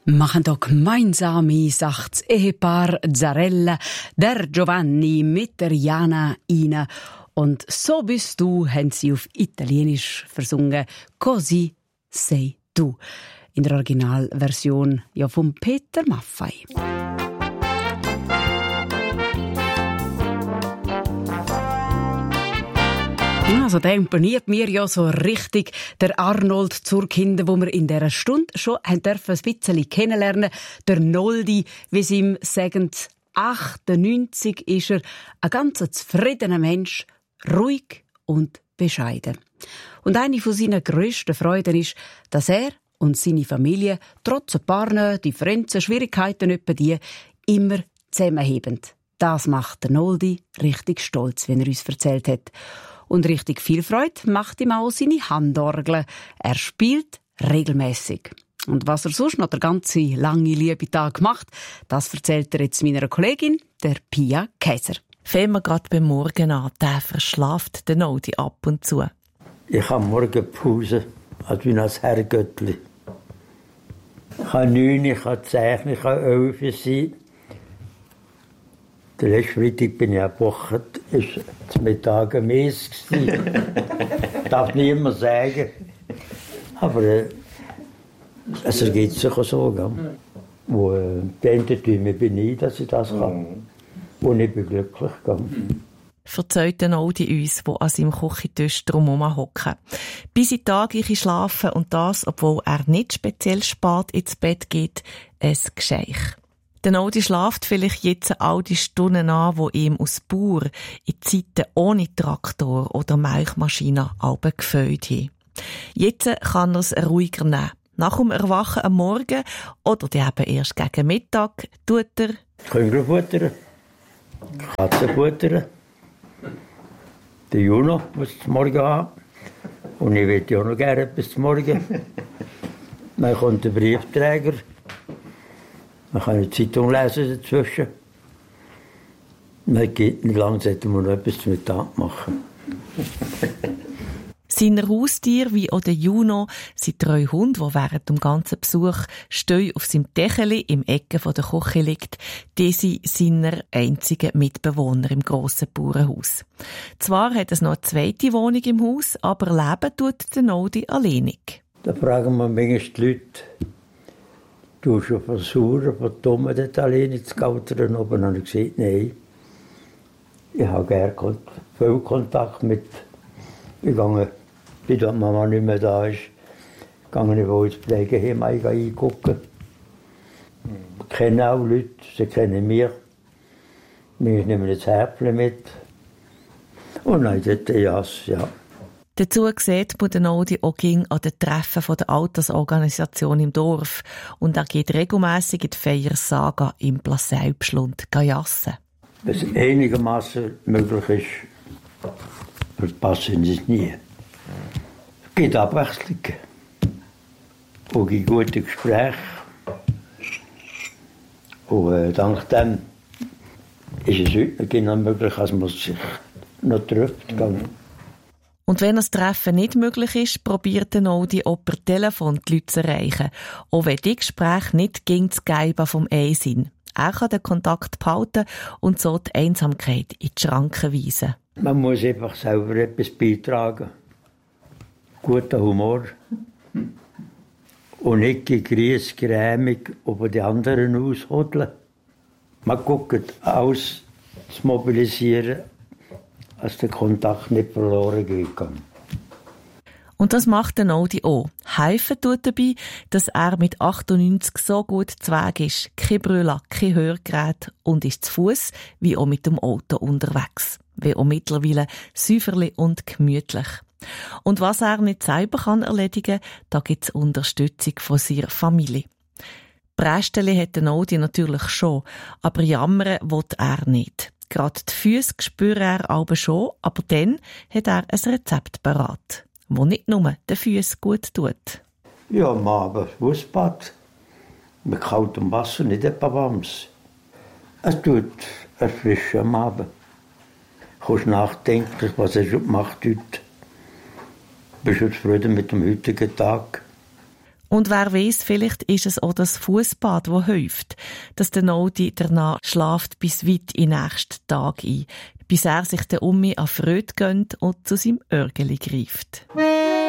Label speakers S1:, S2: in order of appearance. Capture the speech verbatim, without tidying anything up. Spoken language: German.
S1: machen doch gemeinsame, sagt das Ehepaar Zarella, der Giovanni mit der Jana Ina. Und so bist du, haben sie auf Italienisch versungen. Così sei tu. In der Originalversion ja von Peter Maffay. Also der imponiert mir ja so richtig, der Arnold Zurkinder, wo wir in dieser Stunde schon haben dürfen ein bisschen kennenlernen. Der Noldi, wie sie ihm sagen, achtundneunzig ist er, ein ganz zufriedener Mensch, ruhig und bescheiden. Und eine von seinen grössten Freuden ist, dass er und seine Familie trotz ein paar Differenzen, Schwierigkeiten etwa die, immer zusammenheben. Das macht der Noldi richtig stolz, wenn er uns erzählt hat. Und richtig viel Freude macht ihm auch seine Handorgel. Er spielt regelmäßig. Und was er sonst noch der ganze lange Liebetag macht, das erzählt er jetzt meiner Kollegin, der Pia Kaiser.
S2: Fangen wir gerade beim Morgen an. Der verschlaft den Noldi ab und zu.
S3: Ich habe morgen Pause, als wie ein Herrgöttli. Ich kann neun, ich kann zehn, ich kann elf sein. Der letzte Freitag bin ich abgewacht, ist zum Mittag ein Mess gewesen. Darf niemand sagen. Aber äh, es ergibt sich auch so. Gell? Wo äh, die einen tun mir beneiden, dass ich das kann. Und ich bin glücklich. Gell?
S2: Verzeiht der Noldi uns, die an seinem Küchentisch drumherum hocken. Bis in Tag ich schlafen und das, obwohl er nicht speziell spät ins Bett geht, ein Gescheich. Der Noldi schlaft vielleicht jetzt all die Stunden an, wo ihm aus Bauer in Zeiten ohne Traktor oder Milchmaschine Alben gefällt haben. Jetzt kann er es ruhiger nehmen. Nach dem Erwachen am Morgen oder eben erst gegen Mittag tut er
S3: Küngel futtern, Katzen futtern. Der Juno muss zum Morgen haben. Und ich will ja auch noch gerne etwas zum Morgen. Dann kommt der Briefträger. Man kann eine Zeitung lesen dazwischen. Man geht nicht lang, sollten wir noch etwas zum Mittag machen.
S2: Seine Haustiere, wie auch der Juno, sind drei Hunde, die während dem ganzen Besuch stehen auf seinem Dächeli im Ecke der Küche liegt. Die sind seine einzigen Mitbewohner im grossen Bauernhaus. Zwar hat es noch eine zweite Wohnung im Haus, aber leben tut der Noldi alleinig.
S3: Da fragen wir manchmal die Leute, du hast schon versucht, von Tommen dort alleine zu gautern. Oben habe ich gesagt, nein. Ich habe gerne viel Kontakt mit. Ich gehe, bis die Mama nicht mehr da ist, gehe ich wohl ins Pflegeheim eingucken. Ich kenne auch Leute, sie kennen mich. Ich nehme das Häppchen mit. Und dann dort ja, ja.
S2: Dazu sieht man den Noldi auch an den Treffen der Altersorganisation im Dorf. Und er geht regelmässig in die Feiersaga im Plaseilbschlund jassen.
S3: Wenn es einigermaßen möglich ist, verpassen sie es nie. Es gibt Abwechslung. Und gibt gute Gespräche. Und äh, dank dem ist es heute noch möglich, dass man sich noch trifft. Mhm.
S2: Und wenn das Treffen nicht möglich ist, probiert der Noldi auch per Telefon die Leute zu erreichen. Auch wenn die Gespräche nicht gegen das Geiben vom Ehe sind. Er kann den Kontakt behalten und so die Einsamkeit in die Schranken weisen.
S3: Man muss einfach selber etwas beitragen. Guter Humor. Und nicht gegräß, grämig über die anderen aushodeln. Man guckt aus, zu mobilisieren, dass der Kontakt nicht verloren geht.
S2: Und das macht der Noldi auch. Helfen tut dabei, dass er mit achtundneunzig so gut zu Weg ist. Kein Brüller, kein Hörgerät und ist zu Fuss wie auch mit dem Auto unterwegs. Wie auch mittlerweile säuferlich und gemütlich. Und was er nicht selber kann erledigen, da gibt es Unterstützung von seiner Familie. Prästeli hat der Noldi natürlich schon, aber jammern will er nicht. Gerade die Füße spürt er aber schon, aber dann hat er ein Rezept parat, das nicht nur den Füßen gut tut.
S3: Ja, am Abend Fußbad. Mit kaltem Wasser, nicht etwa warmes. Es tut erfrischen am Abend. Du kannst nachdenken, was hast du gemacht heute. Bist du zufrieden mit dem heutigen Tag?
S2: Und wer weiss, vielleicht ist es auch das Fußbad, das hilft, dass der Noldi danach schlaft bis weit in den nächsten Tag ein, bis er sich der Ummi an Freude gönnt und zu seinem Örgeli greift.